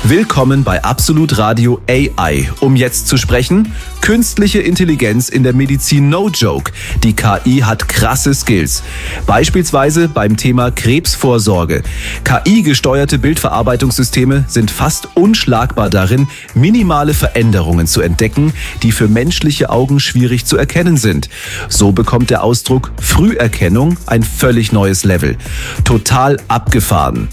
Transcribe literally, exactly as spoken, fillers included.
Willkommen bei Absolut Radio A I. Um jetzt zu sprechen, künstliche Intelligenz in der Medizin no joke. Die K I hat krasse Skills. Beispielsweise beim Thema Krebsvorsorge. K I-gesteuerte Bildverarbeitungssysteme sind fast unschlagbar darin, minimale Veränderungen zu entdecken, die für menschliche Augen schwierig zu erkennen sind. So bekommt der Ausdruck Früherkennung ein völlig neues Level. Total abgefahren.